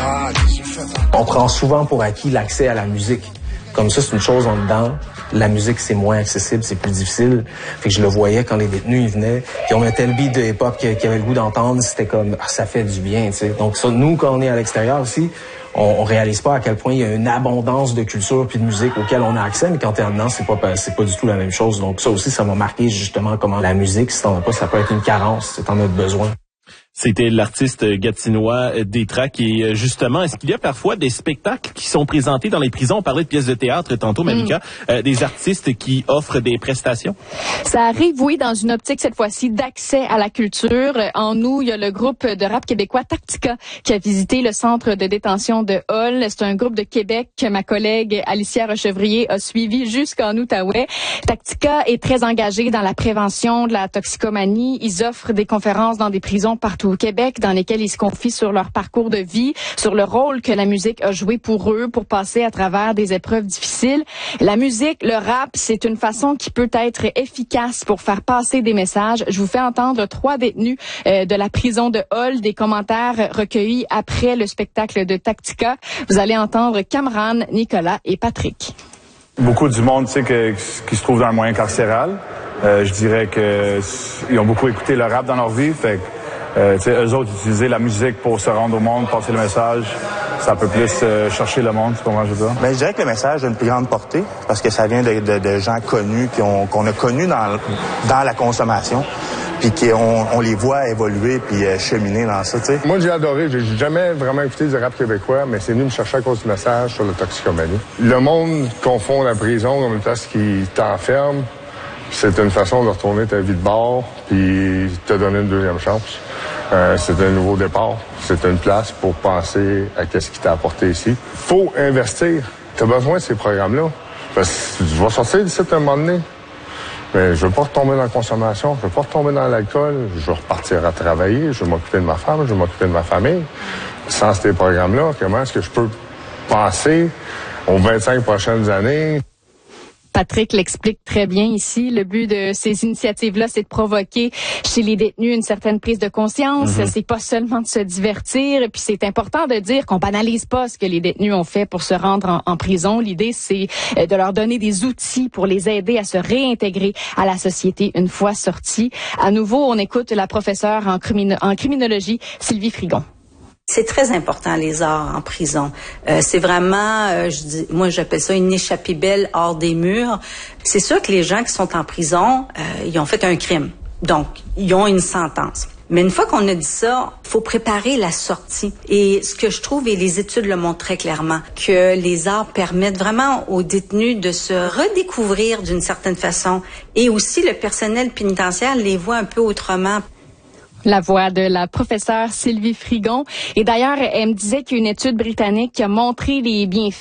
On prend souvent pour acquis l'accès à la musique. Comme ça, c'est une chose en dedans. La musique, c'est moins accessible, c'est plus difficile. Fait que je le voyais quand les détenus, ils venaient, puis on mettait le beat de hip-hop qu'ils avaient le goût d'entendre, c'était comme, ça fait du bien, tu sais. Donc ça, nous, quand on est à l'extérieur aussi, on réalise pas à quel point il y a une abondance de culture puis de musique auquel on a accès, mais quand t'es en dedans, c'est pas du tout la même chose. Donc ça aussi, ça m'a marqué justement comment la musique, si t'en as pas, ça peut être une carence, si t'en as besoin. C'était l'artiste gatinois Détrac et justement, est-ce qu'il y a parfois des spectacles qui sont présentés dans les prisons? On parlait de pièces de théâtre tantôt, Malika, des artistes qui offrent des prestations? Ça arrive, oui, dans une optique cette fois-ci d'accès à la culture. En nous, il y a le groupe de rap québécois Tactica qui a visité le centre de détention de Hull. C'est un groupe de Québec que ma collègue Alicia Rochevrier a suivi jusqu'en Outaouais. Tactica est très engagé dans la prévention de la toxicomanie. Ils offrent des conférences dans des prisons partout au Québec, dans lesquels ils se confient sur leur parcours de vie, sur le rôle que la musique a joué pour eux, pour passer à travers des épreuves difficiles. La musique, le rap, c'est une façon qui peut être efficace pour faire passer des messages. Je vous fais entendre 3 détenus de la prison de Hull, des commentaires recueillis après le spectacle de Tactica. Vous allez entendre Cameron, Nicolas et Patrick. Beaucoup du monde, tu sais, qui se trouve dans le moyen carcéral. Je dirais que ils ont beaucoup écouté le rap dans leur vie, fait eux autres, utiliser la musique pour se rendre au monde, passer le message, ça peut plus chercher le monde, tu comprends, je veux dire? Ben, je dirais que le message a une plus grande portée, parce que ça vient de gens connus, qu'on a connus dans la consommation, puis qu'on les voit évoluer puis cheminer dans ça, tu sais. Moi, j'ai adoré. J'ai jamais vraiment écouté du rap québécois, mais c'est venu me chercher à cause du message sur la toxicomanie. Le monde confond la prison comme une place qui t'enferme. C'est une façon de retourner ta vie de bord, puis te donner une deuxième chance. C'est un nouveau départ. C'est une place pour penser à qu'est-ce qui t'a apporté ici. Faut investir. T'as besoin de ces programmes-là. Parce que tu vas sortir d'ici à un moment donné. Mais je veux pas retomber dans la consommation, je veux pas retomber dans l'alcool, je veux repartir à travailler, je veux m'occuper de ma femme, je veux m'occuper de ma famille. Sans ces programmes-là, comment est-ce que je peux penser aux 25 prochaines années? Patrick l'explique très bien ici. Le but de ces initiatives-là, c'est de provoquer chez les détenus une certaine prise de conscience. C'est pas seulement de se divertir. Puis c'est important de dire qu'on banalise pas ce que les détenus ont fait pour se rendre en prison. L'idée, c'est de leur donner des outils pour les aider à se réintégrer à la société une fois sortis. À nouveau, on écoute la professeure en criminologie, Sylvie Frigon. C'est très important, les arts en prison. C'est vraiment, moi j'appelle ça une échappée belle hors des murs. C'est sûr que les gens qui sont en prison, ils ont fait un crime. Donc, ils ont une sentence. Mais une fois qu'on a dit ça, faut préparer la sortie. Et ce que je trouve, et les études le montrent très clairement, que les arts permettent vraiment aux détenus de se redécouvrir d'une certaine façon. Et aussi, le personnel pénitentiaire les voit un peu autrement. La voix de la professeure Sylvie Frigon. Et d'ailleurs, elle me disait qu'il y a une étude britannique qui a montré les bienfaits